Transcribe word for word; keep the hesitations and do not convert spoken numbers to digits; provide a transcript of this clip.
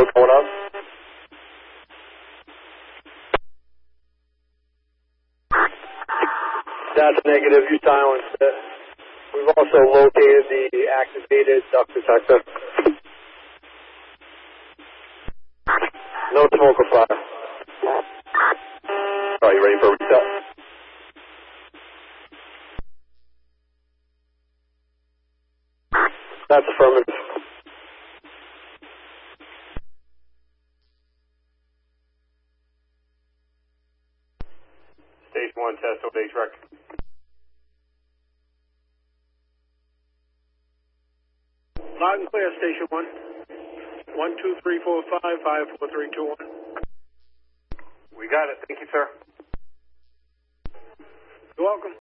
code going up. That's negative. You silenced it. We've also located the activated duct detector. No smoke or fire. Are you ready for reset? That's affirmative. Station one, test O H rec. Loud and clear, Station one. One, two, three, four, five, five, four, three, two, one. We got it. Thank you, sir. You're welcome.